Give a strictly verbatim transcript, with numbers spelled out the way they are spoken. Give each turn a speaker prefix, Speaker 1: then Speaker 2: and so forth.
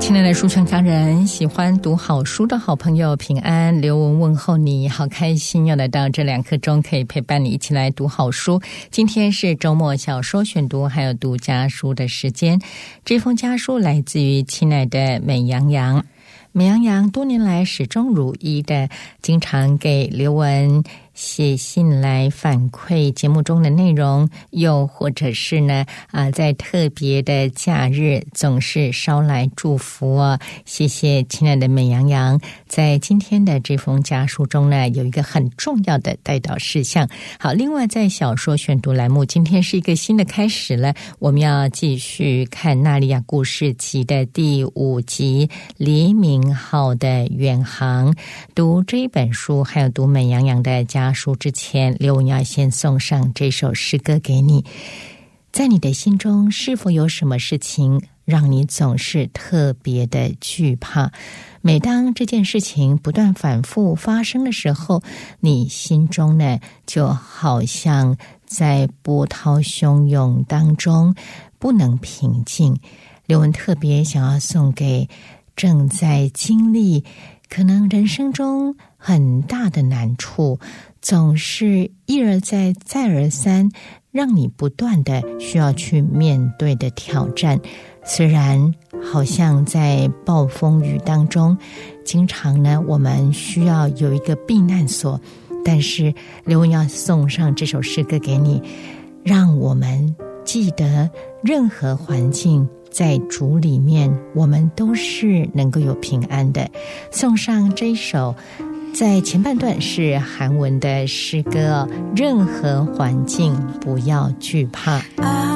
Speaker 1: 亲爱的书城家人，喜欢读好书的好朋友平安，刘文问候你，好开心又来到这两刻钟可以陪伴你一起来读好书。今天是周末小说选读还有读家书的时间，这封家书来自于亲爱的美羊羊。美羊羊多年来始终如一的经常给刘文写信来反馈节目中的内容，又或者是呢啊，在特别的假日总是捎来祝福哦。谢谢亲爱的美羊羊，在今天的这封家书中呢，有一个很重要的带导事项。好，另外在小说选读栏目，今天是一个新的开始了，我们要继续看《纳利亚故事集》的第五集《黎明号的远航》。读这一本书还有读美羊羊的家书之前，刘文要先送上这首诗歌给你。在你的心中，是否有什么事情让你总是特别的惧怕？每当这件事情不断反复发生的时候，你心中呢，就好像在波涛汹涌当中不能平静。刘文特别想要送给正在经历可能人生中很大的难处，总是一而再再而三让你不断的需要去面对的挑战。虽然好像在暴风雨当中，经常呢我们需要有一个避难所，但是刘文要送上这首诗歌给你，让我们记得任何环境在主里面，我们都是能够有平安的。送上这一首，在前半段是韩文的诗歌，任何环境不要惧怕。